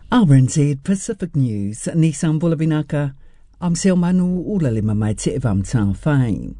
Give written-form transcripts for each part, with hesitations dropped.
RNZ Pacific News, Nissan Bulavinaka, I'm Selmanu Ulalima mai te evam tau whai.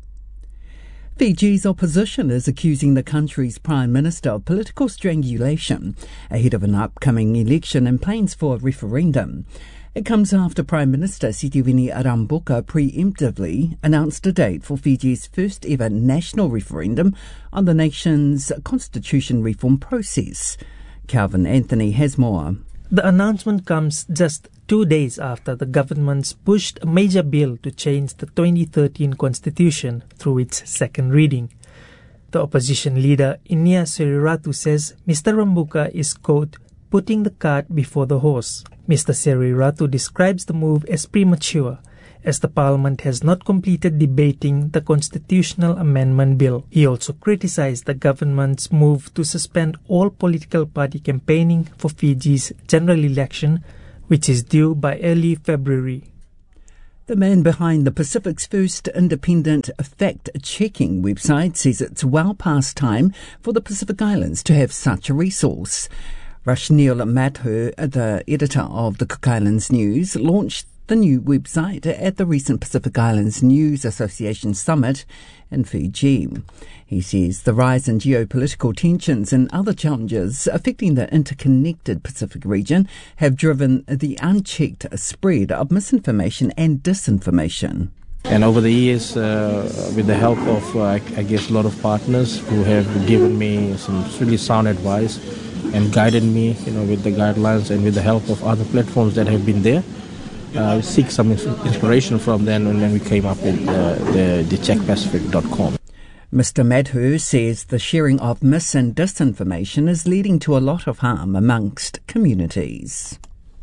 Fiji's opposition is accusing the country's Prime Minister of political strangulation ahead of an upcoming election and plans for a referendum. It comes after Prime Minister Sitiveni Rabuka preemptively announced a date for Fiji's first ever national referendum on the nation's constitution reform process. Calvin Anthony has more. The announcement comes just 2 days after the government's pushed a major bill to change the 2013 constitution through its second reading. The opposition leader Inia Seriratu says Mr. Rabuka is, quote, putting the cart before the horse. Mr. Seriratu describes the move as premature, as the parliament has not completed debating the constitutional amendment bill. He also criticized the government's move to suspend all political party campaigning for Fiji's general election, which is due by early February. The man behind the Pacific's first independent fact-checking website says it's well past time for the Pacific Islands to have such a resource. Rashneel Madhur, the editor of the Cook Islands News, launched the new website at the recent Pacific Islands News Association Summit in Fiji. He says the rise in geopolitical tensions and other challenges affecting the interconnected Pacific region have driven the unchecked spread of misinformation and disinformation. And over the years, with the help of, I guess, a lot of partners who have given me some really sound advice and guided me, with the guidelines and with the help of other platforms that have been there, seek some inspiration from them, and then we came up with the checkpacific.com. Mr. Madhur says the sharing of mis- and disinformation is leading to a lot of harm amongst communities.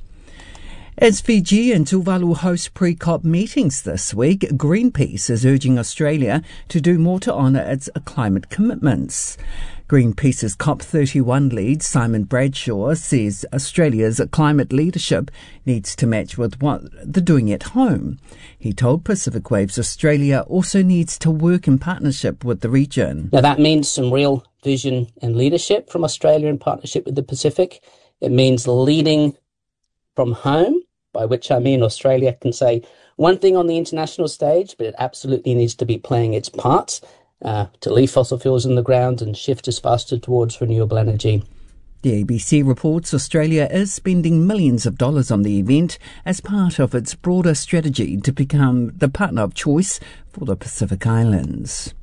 As Fiji and Tuvalu host pre-COP meetings this week, Greenpeace is urging Australia to do more to honour its climate commitments. Greenpeace's COP31 lead, Simon Bradshaw, says Australia's climate leadership needs to match with what they're doing at home. He told Pacific Waves Australia also needs to work in partnership with the region. Now that means some real vision and leadership from Australia in partnership with the Pacific. It means leading from home, by which I mean Australia can say one thing on the international stage, but it absolutely needs to be playing its part to leave fossil fuels in the ground and shift us faster towards renewable energy. The ABC reports Australia is spending millions of dollars on the event as part of its broader strategy to become the partner of choice for the Pacific Islands.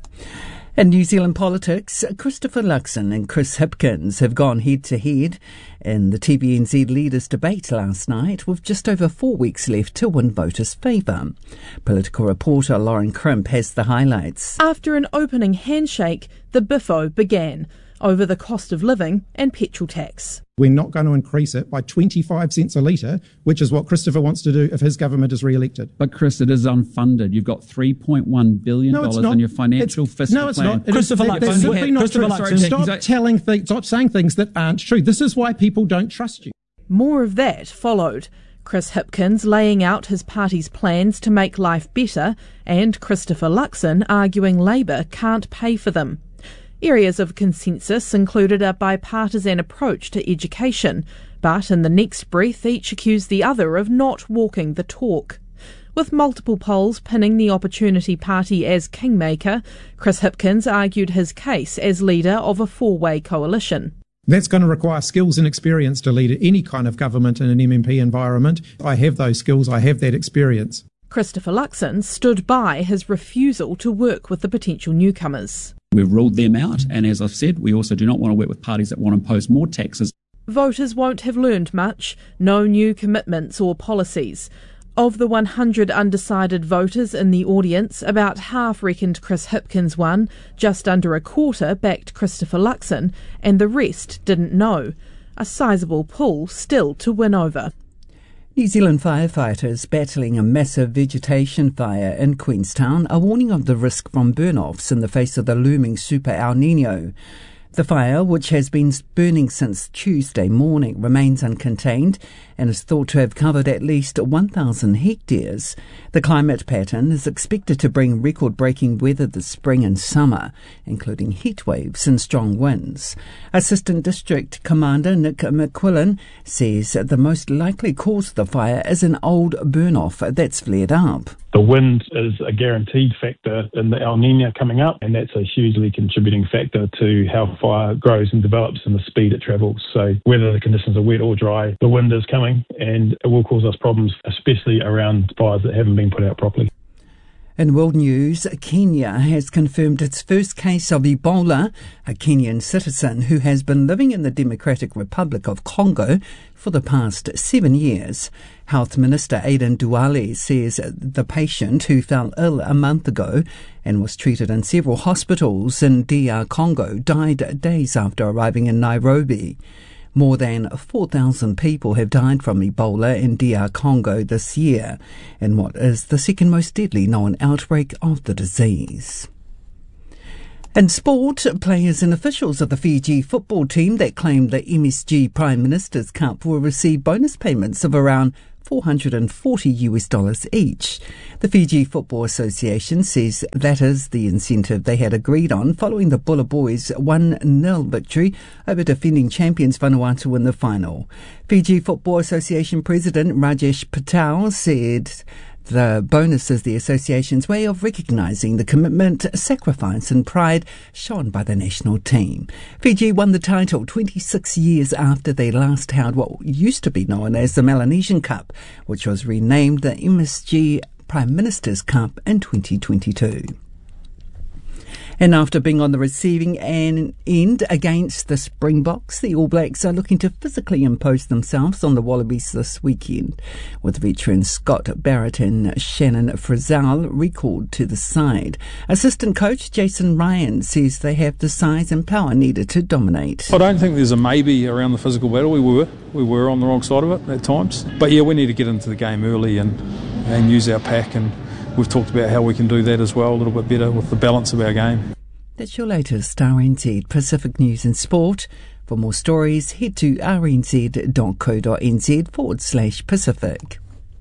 In New Zealand politics, Christopher Luxon and Chris Hipkins have gone head-to-head in the TVNZ leaders' debate last night, with just over 4 weeks left to win voters' favour. Political reporter Lauren Crimp has the highlights. After an opening handshake, the biffo began over the cost of living and petrol tax. We're not going to increase it by 25 cents a litre, which is what Christopher wants to do if his government is re-elected. But Chris, it is unfunded. You've got $3.1 billion in your financial fiscal plan. No, it's not. Christopher That's simply not true. Stop saying things that aren't true. This is why people don't trust you. More of that followed. Chris Hipkins laying out his party's plans to make life better, and Christopher Luxon arguing Labour can't pay for them. Areas of consensus included a bipartisan approach to education, but in the next breath each accused the other of not walking the talk. With multiple polls pinning the Opportunity Party as kingmaker, Chris Hipkins argued his case as leader of a four-way coalition. That's going to require skills and experience to lead any kind of government in an MMP environment. I have those skills, I have that experience. Christopher Luxon stood by his refusal to work with the potential newcomers. We've ruled them out, and as I've said, we also do not want to work with parties that want to impose more taxes. Voters won't have learned much, no new commitments or policies. Of the 100 undecided voters in the audience, about half reckoned Chris Hipkins won, just under a quarter backed Christopher Luxon, and the rest didn't know. A sizable pool still to win over. New Zealand firefighters battling a massive vegetation fire in Queenstown are warning of the risk from burn-offs in the face of the looming Super El Nino. The fire, which has been burning since Tuesday morning, remains uncontained and is thought to have covered at least 1,000 hectares. The climate pattern is expected to bring record-breaking weather this spring and summer, including heat waves and strong winds. Assistant District Commander Nick McQuillan says the most likely cause of the fire is an old burn-off that's flared up. The wind is a guaranteed factor in the El Niño coming up, and that's a hugely contributing factor to how fire grows and develops and the speed it travels. So whether the conditions are wet or dry, the wind is coming and it will cause us problems, especially around fires that haven't been put out properly. In world news, Kenya has confirmed its first case of Ebola, a Kenyan citizen who has been living in the Democratic Republic of Congo for the past 7 years. Health Minister Aden Duale says the patient, who fell ill a month ago and was treated in several hospitals in DR Congo, died days after arriving in Nairobi. More than 4,000 people have died from Ebola in DR Congo this year, in what is the second most deadly known outbreak of the disease. In sport, players and officials of the Fiji football team that claimed the MSG Prime Minister's Cup will receive bonus payments of around $440 each. The Fiji Football Association says that is the incentive they had agreed on following the Bulla Boys' 1-0 victory over defending champions Vanuatu in the final. Fiji Football Association President Rajesh Patel said the bonus is the association's way of recognising the commitment, sacrifice and pride shown by the national team. Fiji won the title 26 years after they last held what used to be known as the Melanesian Cup, which was renamed the MSG Prime Minister's Cup in 2022. And after being on the receiving end against the Springboks, the All Blacks are looking to physically impose themselves on the Wallabies this weekend, with veterans Scott Barrett and Shannon Frizzell recalled to the side. Assistant coach Jason Ryan says they have the size and power needed to dominate. I don't think there's a maybe around the physical battle. We were on the wrong side of it at times. But yeah, we need to get into the game early and use our pack, and we've talked about how we can do that as well a little bit better with the balance of our game. That's your latest RNZ Pacific News and Sport. For more stories, head to rnz.co.nz/Pacific.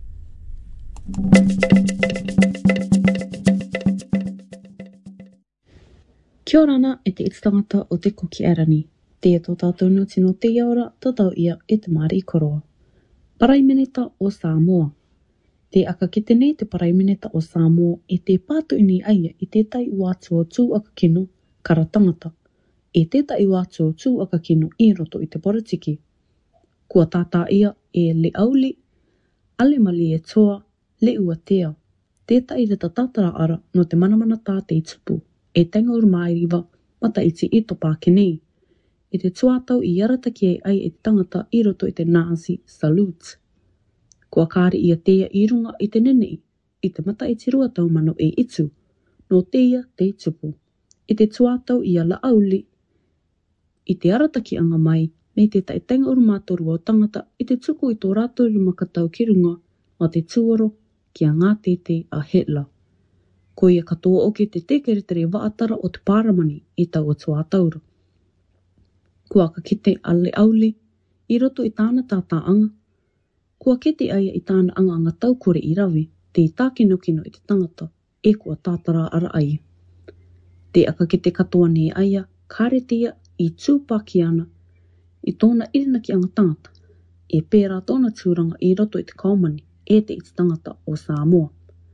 Kia ora ana e te ititangata o te koki arani. Te tō tātou nuti no te ora, tātou ia e te mari koroa. Paraimineta o Samoa. Te aka ki te nei te paraimineta o Samoa e te pātu ini aia i te tai uatua tū aka kino karatangata. E te tai uatua tū aka kino I roto I te politiki. Kua tātā ia e le auli, ale mali e toa, le ua tea. Te tai reta tātara ara no te manamana tā te tupu. E tenga uru mai riva, mata I te ito pāke nei. E te tuatau I arataki e ai e te tangata I roto I te Nazi salute. Kua kāre ia teia I runga I te nenei, I te mata I te rua taumano e itu, no teia te tupu. I te tuatau ia la auli, I te arataki anga mai, me te taitenga uru mātoru o tangata I te tuku I tō rātou rimakatau ki runga, ma te tuoro ki a ngā tete a Hitler. Ko ia katoa oke te tekeretere waatara o te pāramani I tau o tuatauru. Kua ka kite ale auli, I roto I tāna tātāanga, kua kete aia I tāna anga taukore I rawe, te tākinokino I te tangata, e kua tātara ara aia. Te aka ki te katoa ne aia, kāretia I tūpaki ana, I tōna irina ki anga tangata, e pērā tōna tūranga I roto I te kaumani, e te iti tangata o Samoa.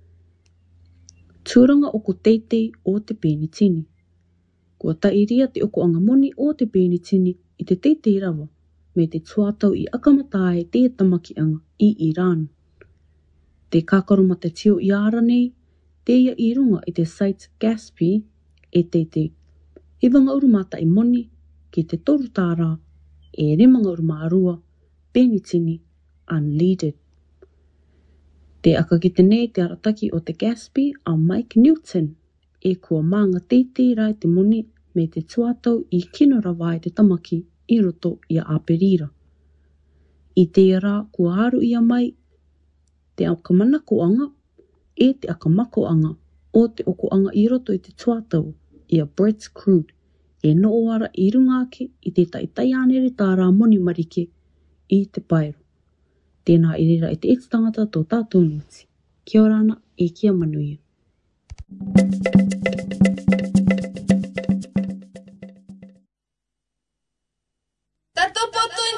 Tūranga o ko teitei o te pēnitini. Kua tairia te oko anga moni o te pēnitini I te teitei rawa, me te tuatau I akamatae te tamaki anga I Iran. Te kākaroma te tio I ara nei, teia I runga I te site Gaspi, e te hivanga urumata I moni, ki te toru tāra, e remanga urumārua, pēnitini, unleaded. Te aka ki te nei te arataki o te Gaspi a Mike Newton, e kua maanga teitei rai te moni me te tuatau I kino rawai te tamaki I roto I a Aperira. I te rā kua aru ia mai, te akamanako-anga, e te akamako-anga o te oko-anga I roto I te tuatau I a Brett's Crude, e no ara I runga ake I te taitai anere tā rā moni marike I te paero. Tēnā I reira I te etu tangata tō tātou nuti. Kia ora ana e kia manuia. Tato poto